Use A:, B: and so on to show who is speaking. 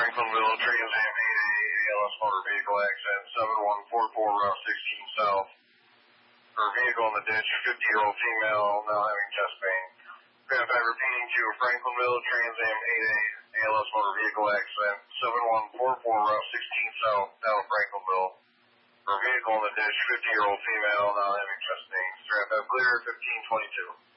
A: Franklinville, Trans Am 8A, ALS motor vehicle accident, 7144 Route 16 South. For a vehicle in the ditch, 50-year-old female now having chest pain. Verify repeating to Franklinville, Trans Am 8A, ALS motor vehicle accident, 7144 Route 16 South, down in Franklinville. For a vehicle in the ditch, 50-year-old female now having chest pain. Strap out clear, 1522.